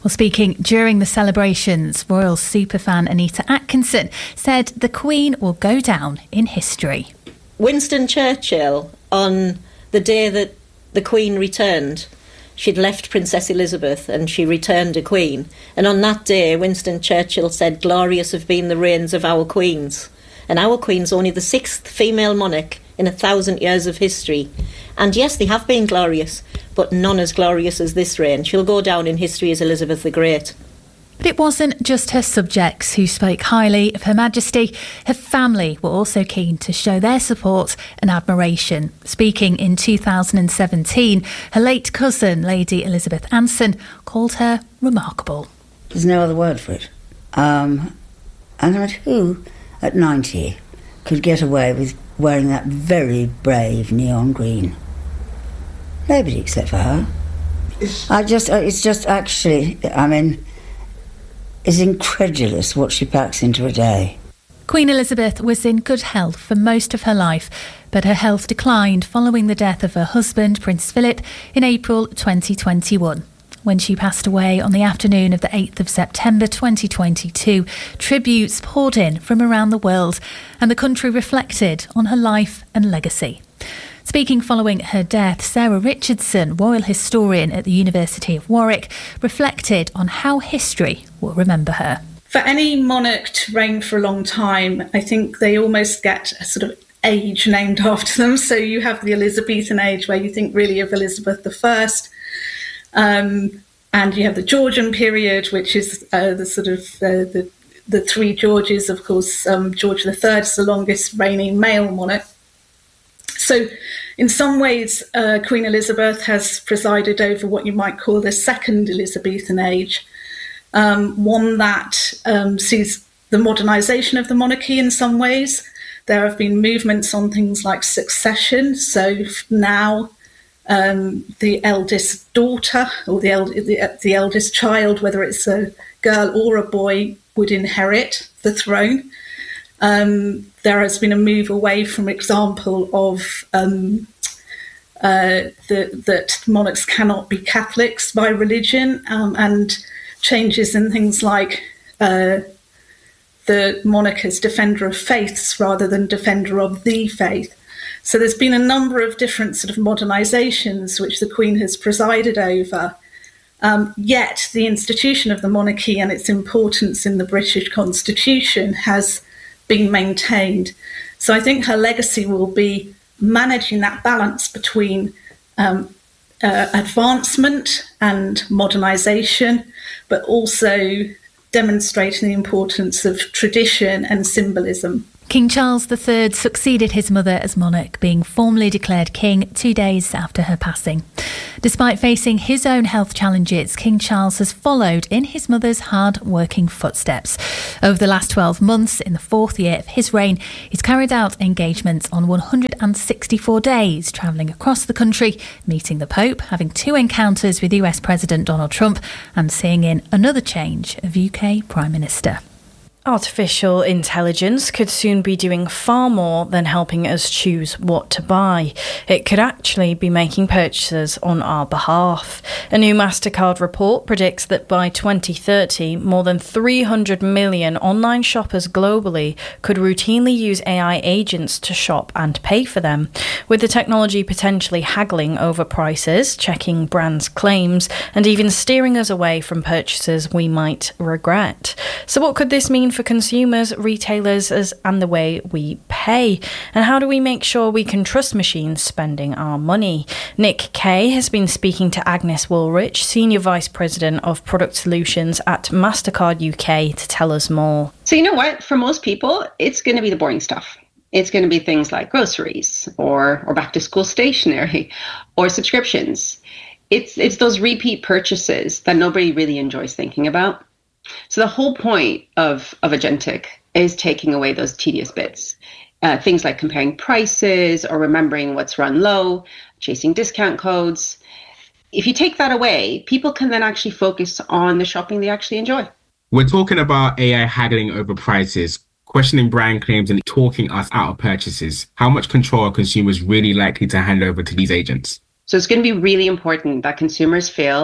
Well, speaking during the celebrations, royal superfan Anita Atkinson said the Queen will go down in history. Winston Churchill, on the day that the Queen returned, she'd left Princess Elizabeth and she returned a Queen. And on that day, Winston Churchill said, "Glorious have been the reigns of our Queens." And our Queen's only the 6th female monarch in 1,000 years of history. And yes, they have been glorious, but none as glorious as this reign. She'll go down in history as Elizabeth the Great. But it wasn't just her subjects who spoke highly of Her Majesty. Her family were also keen to show their support and admiration. Speaking in 2017, her late cousin, Lady Elizabeth Anson, called her remarkable. There's no other word for it. And who at 90 could get away with wearing that very brave neon green? Nobody except for her. It's incredulous what she packs into a day. Queen Elizabeth was in good health for most of her life, but her health declined following the death of her husband, Prince Philip, in April 2021. When she passed away on the afternoon of the 8th of September 2022, tributes poured in from around the world, and the country reflected on her life and legacy. Speaking following her death, Sarah Richardson, royal historian at the University of Warwick, reflected on how history will remember her. For any monarch to reign for a long time, I think they almost get a sort of age named after them. So you have the Elizabethan age, where you think really of Elizabeth I, and you have the Georgian period, which is the three Georges. Of course, George III is the longest reigning male monarch. So in some ways, Queen Elizabeth has presided over what you might call the second Elizabethan age, one that sees the modernisation of the monarchy in some ways. There have been movements on things like succession. So now the eldest daughter or the eldest child, whether it's a girl or a boy, would inherit the throne. There has been a move away from example of that monarchs cannot be Catholics by religion, and changes in things like the monarch as defender of faiths rather than defender of the faith. So there's been a number of different sort of modernisations which the Queen has presided over. Yet the institution of the monarchy and its importance in the British Constitution has been maintained. So I think her legacy will be managing that balance between advancement and modernisation, but also demonstrating the importance of tradition and symbolism. King Charles III succeeded his mother as monarch, being formally declared king 2 days after her passing. Despite facing his own health challenges, King Charles has followed in his mother's hard-working footsteps. Over the last 12 months, in the 4th year of his reign, he's carried out engagements on 164 days, travelling across the country, meeting the Pope, having 2 encounters with US President Donald Trump, and seeing in another change of UK Prime Minister. Artificial intelligence could soon be doing far more than helping us choose what to buy. It could actually be making purchases on our behalf. A new MasterCard report predicts that by 2030, more than 300 million online shoppers globally could routinely use AI agents to shop and pay for them, with the technology potentially haggling over prices, checking brands' claims, and even steering us away from purchases we might regret. So what could this mean for consumers, retailers, and the way we pay? And how do we make sure we can trust machines spending our money? Nick Kay has been speaking to Agnes Woolrich, Senior Vice President of Product Solutions at MasterCard UK, to tell us more. So you know what? For most people, it's going to be the boring stuff. It's going to be things like groceries or back to school stationery or subscriptions. It's those repeat purchases that nobody really enjoys thinking about. So the whole point of Agentic is taking away those tedious bits. Things like comparing prices or remembering what's run low, chasing discount codes. If you take that away, people can then actually focus on the shopping they actually enjoy. We're talking about AI haggling over prices, questioning brand claims and talking us out of purchases. How much control are consumers really likely to hand over to these agents? So it's going to be really important that consumers feel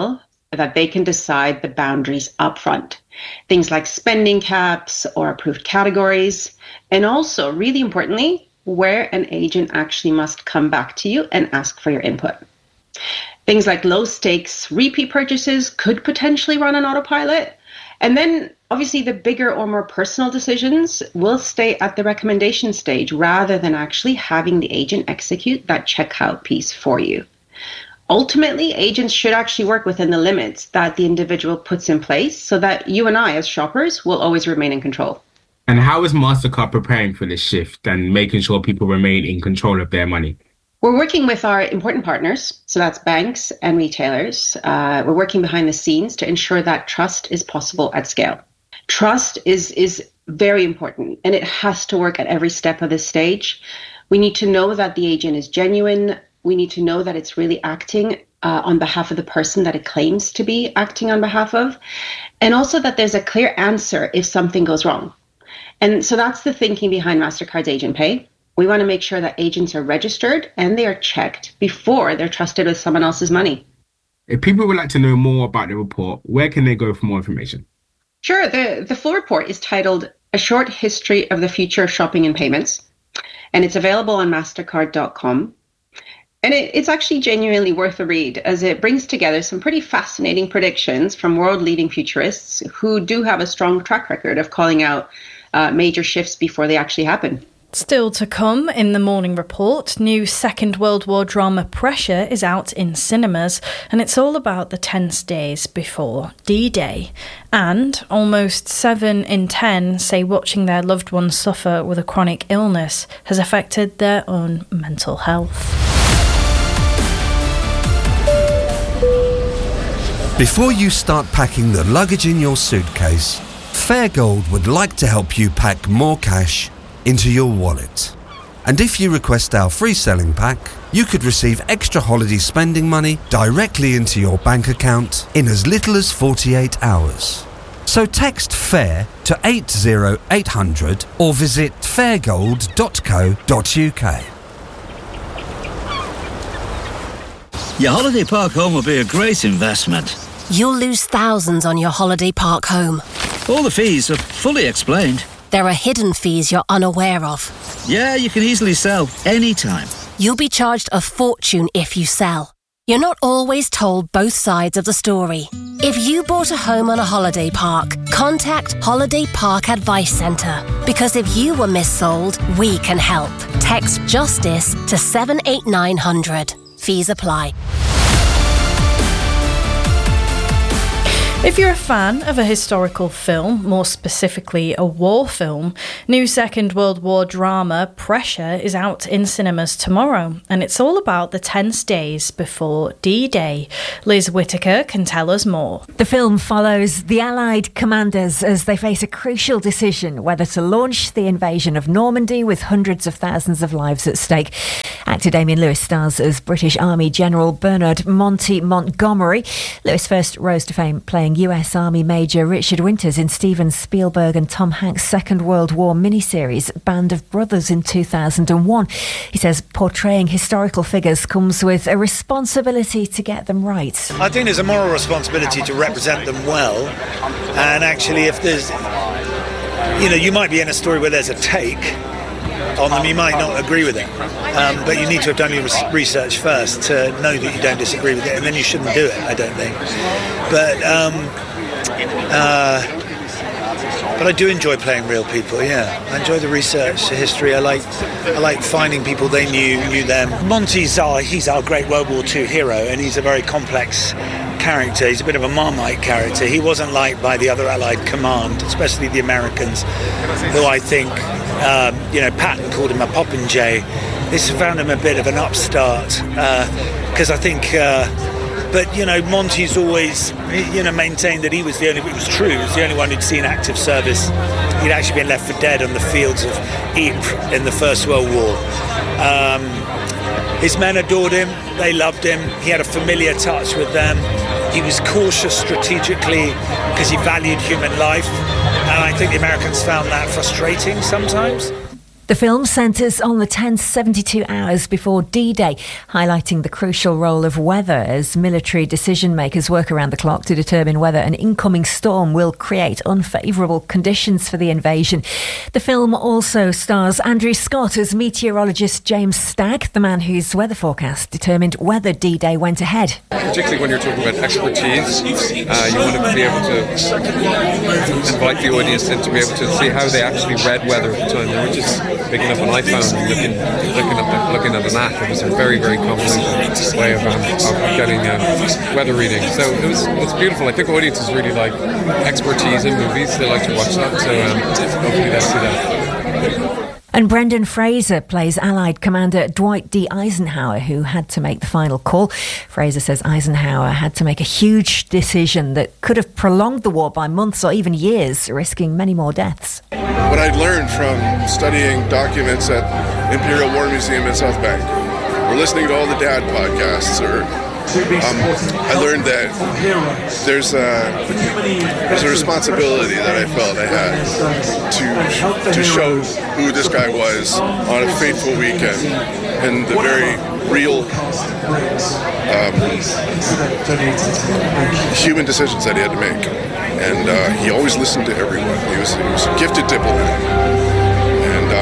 that they can decide the boundaries upfront. Things like spending caps or approved categories, and also, really importantly, where an agent actually must come back to you and ask for your input. Things like low stakes repeat purchases could potentially run on autopilot. And then obviously the bigger or more personal decisions will stay at the recommendation stage rather than actually having the agent execute that checkout piece for you. Ultimately, agents should actually work within the limits that the individual puts in place so that you and I as shoppers will always remain in control. And how is MasterCard preparing for this shift and making sure people remain in control of their money? We're working with our important partners, so that's banks and retailers. We're working behind the scenes to ensure that trust is possible at scale. Trust is very important, and it has to work at every step of this stage. We need to know that the agent is genuine. We need to know that it's really acting on behalf of the person that it claims to be acting on behalf of, and also that there's a clear answer if something goes wrong. And so that's the thinking behind MasterCard's Agent Pay. We want to make sure that agents are registered and they are checked before they're trusted with someone else's money. If people would like to know more about the report, where can they go for more information? Sure. The full report is titled A Short History of the Future of Shopping and Payments, and it's available on mastercard.com. And it's actually genuinely worth a read, as it brings together some pretty fascinating predictions from world-leading futurists who do have a strong track record of calling out major shifts before they actually happen. Still to come in the morning report, new Second World War drama Pressure is out in cinemas, and it's all about the tense days before D-Day. And almost 7 in 10 say watching their loved ones suffer with a chronic illness has affected their own mental health. Before you start packing the luggage in your suitcase, Fairgold would like to help you pack more cash into your wallet. And if you request our free selling pack, you could receive extra holiday spending money directly into your bank account in as little as 48 hours. So text FAIR to 80800 or visit fairgold.co.uk. Your holiday park home will be a great investment. You'll lose thousands on your holiday park home. All the fees are fully explained. There are hidden fees you're unaware of. Yeah, you can easily sell anytime. You'll be charged a fortune if you sell. You're not always told both sides of the story. If you bought a home on a holiday park, contact Holiday Park Advice Centre. Because if you were missold, we can help. Text JUSTICE to 78900. Fees apply. If you're a fan of a historical film, more specifically a war film, new Second World War drama Pressure is out in cinemas tomorrow, and it's all about the tense days before D-Day. Liz Whittaker can tell us more. The film follows the Allied commanders as they face a crucial decision whether to launch the invasion of Normandy with hundreds of thousands of lives at stake. Actor Damian Lewis stars as British Army General Bernard Monty Montgomery. Lewis first rose to fame playing US Army Major Richard Winters in Steven Spielberg and Tom Hanks' Second World War miniseries Band of Brothers in 2001. He says portraying historical figures comes with a responsibility to get them right. I think there's a moral responsibility to represent them well, and actually if there's, you might be in a story where there's a take on them, you might not agree with it, but you need to have done your research first to know that you don't disagree with it, and then you shouldn't do it, I don't think. But I do enjoy playing real people. Yeah, I enjoy the research, the history. I like finding people they knew them. Monty's he's our great World War II hero, and he's a very complex character. He's a bit of a Marmite character. He wasn't liked by the other Allied command, especially the Americans, who I think, Patton called him a popinjay. This found him a bit of an upstart, because I think, Monty's always, maintained that he was the only one who'd seen active service. He'd actually been left for dead on the fields of Ypres in the First World War. His men adored him, they loved him, he had a familiar touch with them. He was cautious strategically because he valued human life, and I think the Americans found that frustrating sometimes. The film centres on the tense 72 hours before D-Day, highlighting the crucial role of weather as military decision-makers work around the clock to determine whether an incoming storm will create unfavourable conditions for the invasion. The film also stars Andrew Scott as meteorologist James Stagg, the man whose weather forecast determined whether D-Day went ahead. Particularly when you're talking about expertise, you want to be able to invite the audience in to be able to see how they actually read weather at the time. They were just picking up an iPhone and looking at an app. It was a very, very convoluted way of getting weather reading. So it's beautiful. I think audiences really like expertise in movies. They like to watch that. So hopefully they'll see that. And Brendan Fraser plays Allied Commander Dwight D. Eisenhower, who had to make the final call. Fraser says Eisenhower had to make a huge decision that could have prolonged the war by months or even years, risking many more deaths. What I'd learned from studying documents at Imperial War Museum in South Bank, or listening to all the Dad podcasts, or I learned that there's a responsibility that I felt I had to show who this guy was on a fateful weekend and the very real human decisions that he had to make. And he always listened to everyone. He was a gifted diplomat. And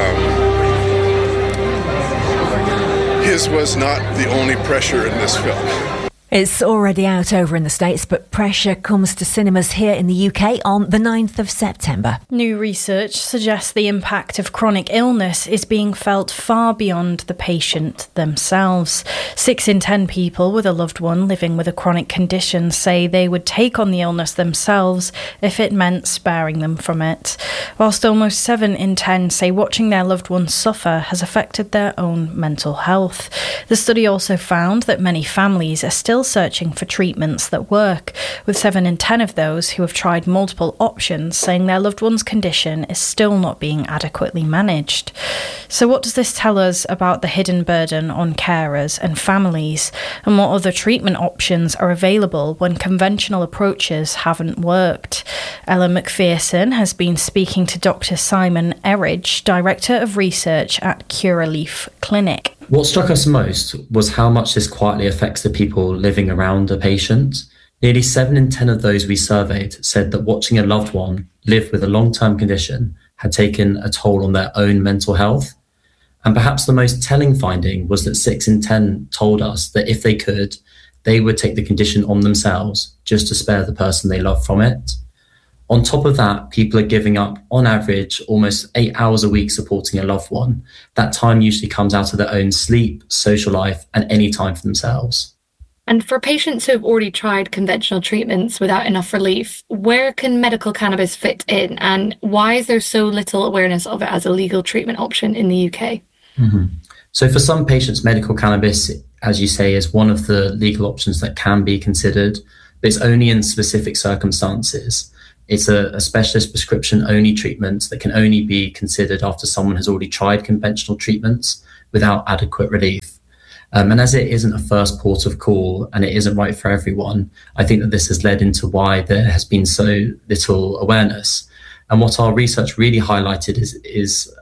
his was not the only pressure in this film. It's already out over in the States, but Pressure comes to cinemas here in the UK on the 9th of September. New research suggests the impact of chronic illness is being felt far beyond the patient themselves. 6 in 10 people with a loved one living with a chronic condition say they would take on the illness themselves if it meant sparing them from it, whilst almost 7 in 10 say watching their loved one suffer has affected their own mental health. The study also found that many families are still searching for treatments that work, with 7 in 10 of those who have tried multiple options saying their loved one's condition is still not being adequately managed. So what does this tell us about the hidden burden on carers and families, and what other treatment options are available when conventional approaches haven't worked? Ella McPherson has been speaking to Dr. Simon Erridge, Director of Research at Curaleaf Clinic. What struck us most was how much this quietly affects the people living around a patient. Nearly 7 in 10 of those we surveyed said that watching a loved one live with a long-term condition had taken a toll on their own mental health. And perhaps the most telling finding was that 6 in 10 told us that if they could, they would take the condition on themselves just to spare the person they love from it. On top of that, people are giving up, on average, almost 8 hours a week supporting a loved one. That time usually comes out of their own sleep, social life, and any time for themselves. And for patients who have already tried conventional treatments without enough relief, where can medical cannabis fit in? And why is there so little awareness of it as a legal treatment option in the UK? Mm-hmm. So for some patients, medical cannabis, as you say, is one of the legal options that can be considered, but it's only in specific circumstances. It's a specialist prescription-only treatment that can only be considered after someone has already tried conventional treatments without adequate relief. And as it isn't a first port of call and it isn't right for everyone, I think that this has led into why there has been so little awareness. And what our research really highlighted is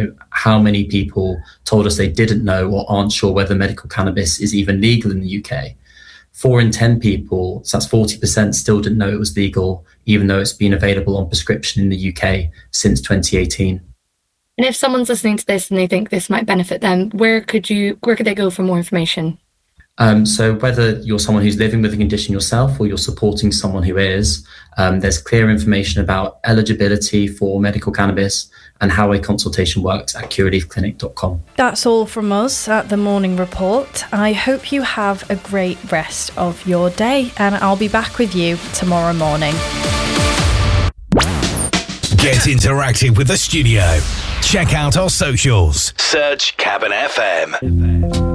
how many people told us they didn't know or aren't sure whether medical cannabis is even legal in the UK. 4 in 10 people, so that's 40%, still didn't know it was legal, even though it's been available on prescription in the UK since 2018. And if someone's listening to this and they think this might benefit them, where could they go for more information? So whether you're someone who's living with a condition yourself or you're supporting someone who is, there's clear information about eligibility for medical cannabis and how a consultation works at curaleafclinic.com. That's all from us at The Morning Report. I hope you have a great rest of your day, and I'll be back with you tomorrow morning. Get interactive with the studio. Check out our socials. Search Cabin FM.